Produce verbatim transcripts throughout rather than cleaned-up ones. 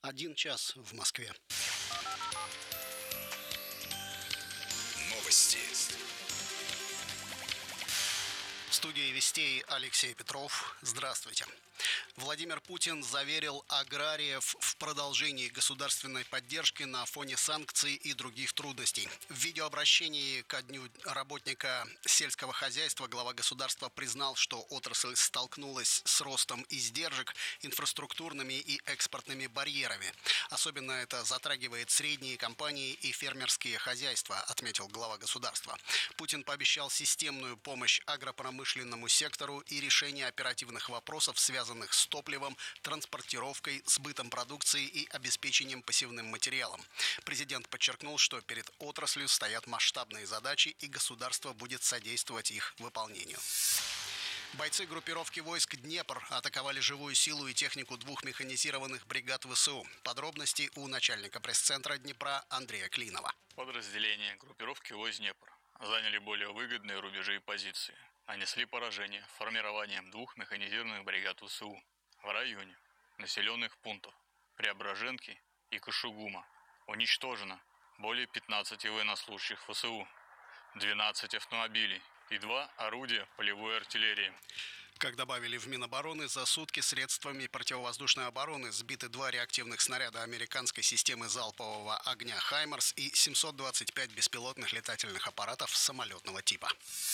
Один час в Москве. Новости. В студии Вестей Алексей Петров. Здравствуйте. Владимир Путин заверил аграриев в продолжении государственной поддержки на фоне санкций и других трудностей. В видеообращении ко дню работника сельского хозяйства глава государства признал, что отрасль столкнулась с ростом издержек, инфраструктурными и экспортными барьерами. Особенно это затрагивает средние компании и фермерские хозяйства, отметил глава государства. Путин пообещал системную помощь агропромышленному сектору и решение оперативных вопросов, связанных с топливом, транспортировкой, сбытом продукции и обеспечением посевным материалом. Президент подчеркнул, что перед отраслью стоят масштабные задачи, и государство будет содействовать их выполнению. Бойцы группировки войск «Днепр» атаковали живую силу и технику двух механизированных бригад ВСУ. Подробности у начальника пресс-центра Днепра Андрея Клинова. Подразделения группировки войск «Днепр» заняли более выгодные рубежи и позиции. Нанесли поражение формированием двух механизированных бригад ВСУ в районе населенных пунктов Преображенки и Кашугума. Уничтожено более пятнадцати военнослужащих ВСУ, двенадцать автомобилей и два орудия полевой артиллерии. Как добавили в Минобороны, за сутки средствами противовоздушной обороны сбиты два реактивных снаряда американской системы залпового огня «Хаймарс» и семьсот двадцать пять беспилотных летательных аппаратов самолетного типа.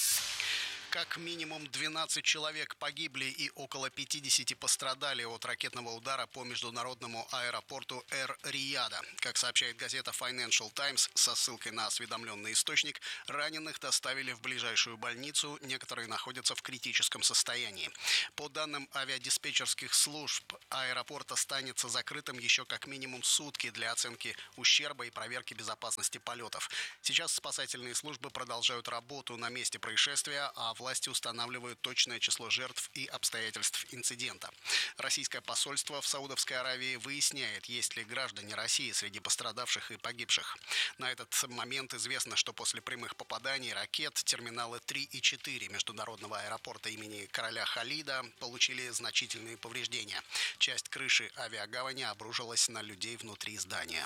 Как минимум двенадцать человек погибли и около пятидесяти пострадали от ракетного удара по международному аэропорту Эр-Рияда. Как сообщает газета Financial Times со ссылкой на осведомленный источник, раненых доставили в ближайшую больницу, некоторые находятся в критическом состоянии. По данным авиадиспетчерских служб, аэропорт останется закрытым еще как минимум сутки для оценки ущерба и проверки безопасности полетов. Сейчас спасательные службы продолжают работу на месте происшествия, а власти устанавливают точное число жертв и обстоятельств инцидента. Российское посольство в Саудовской Аравии выясняет, есть ли граждане России среди пострадавших и погибших. На этот момент известно, что после прямых попаданий ракет терминалы три и четыре международного аэропорта имени короля Халида получили значительные повреждения. Часть крыши авиагавани обрушилась на людей внутри здания.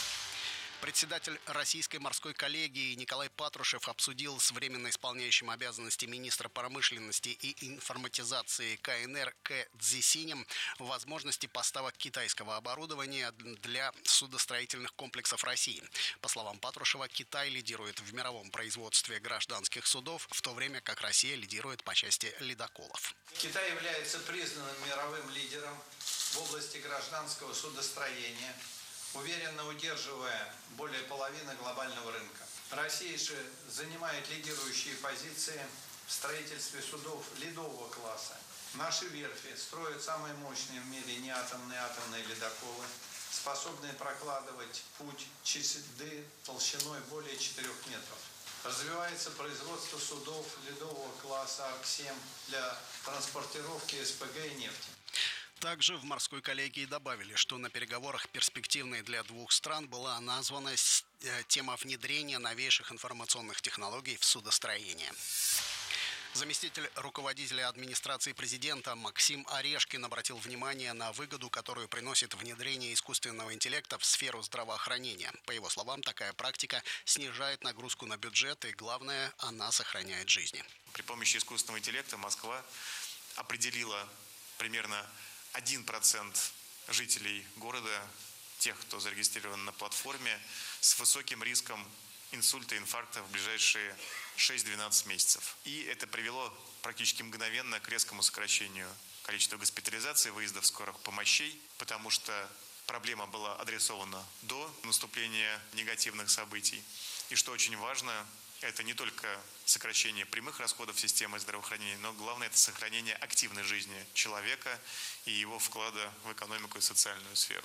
Председатель Российской морской коллегии Николай Патрушев обсудил с временно исполняющим обязанности министра промышленности и информатизации КНР К. Цзисинем возможности поставок китайского оборудования для судостроительных комплексов России. По словам Патрушева, Китай лидирует в мировом производстве гражданских судов, в то время как Россия лидирует по части ледоколов. Китай является признанным мировым лидером в области гражданского судостроения, уверенно удерживая более половины глобального рынка. Россия же занимает лидирующие позиции в строительстве судов ледового класса. Наши верфи строят самые мощные в мире неатомные атомные ледоколы, способные прокладывать путь через льды толщиной более четырёх метров. Развивается производство судов ледового класса Арк семь для транспортировки СПГ и нефти. Также в морской коллегии добавили, что на переговорах перспективной для двух стран была названа тема внедрения новейших информационных технологий в судостроение. Заместитель руководителя администрации президента Максим Орешкин обратил внимание на выгоду, которую приносит внедрение искусственного интеллекта в сферу здравоохранения. По его словам, такая практика снижает нагрузку на бюджет и, главное, она сохраняет жизни. При помощи искусственного интеллекта Москва определила примерно один процент жителей города, тех, кто зарегистрирован на платформе, с высоким риском инсульта, инфаркта в ближайшие шесть-двенадцать месяцев. И это привело практически мгновенно к резкому сокращению количества госпитализаций, выездов скорых помощей, потому что проблема была адресована до наступления негативных событий. И что очень важно, это не только сокращение прямых расходов системы здравоохранения, но главное – это сохранение активной жизни человека и его вклада в экономику и социальную сферу.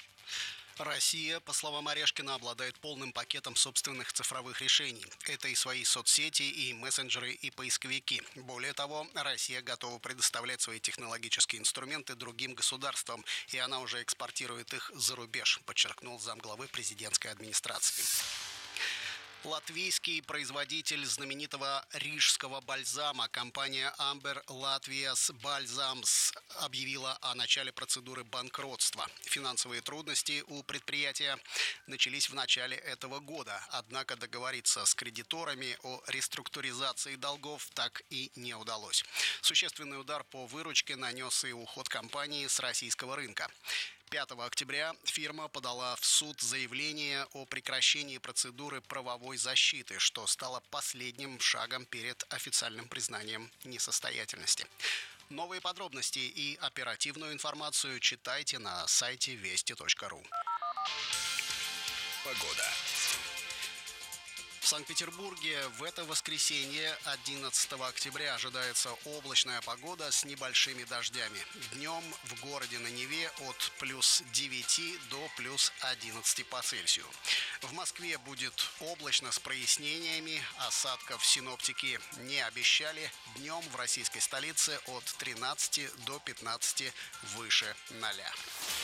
Россия, по словам Орешкина, обладает полным пакетом собственных цифровых решений. Это и свои соцсети, и мессенджеры, и поисковики. Более того, Россия готова предоставлять свои технологические инструменты другим государствам, и она уже экспортирует их за рубеж, подчеркнул замглавы президентской администрации. Латвийский производитель знаменитого рижского бальзама, компания Amber Latvias Balsams, объявила о начале процедуры банкротства. Финансовые трудности у предприятия начались в начале этого года, однако договориться с кредиторами о реструктуризации долгов так и не удалось. Существенный удар по выручке нанес и уход компании с российского рынка. пятого октября фирма подала в суд заявление о прекращении процедуры правовой защиты, что стало последним шагом перед официальным признанием несостоятельности. Новые подробности и оперативную информацию читайте на сайте вести точка ру. Погода. В Санкт-Петербурге в это воскресенье, одиннадцатого октября, ожидается облачная погода с небольшими дождями. Днем в городе на Неве от плюс девяти до плюс одиннадцати по Цельсию. В Москве будет облачно с прояснениями, осадков синоптики не обещали. Днем в российской столице от тринадцати до пятнадцати выше ноля.